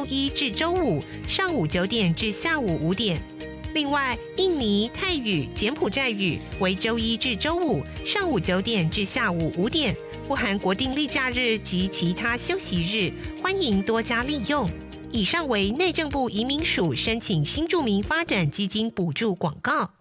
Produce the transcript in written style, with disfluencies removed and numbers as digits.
一至周五上午9点至下午5点。另外，印尼、泰语、柬埔寨语为周一至周五上午9点至下午5点，不含国定例假日及其他休息日，欢迎多加利用。以上为内政部移民署申请新住民发展基金补助广告。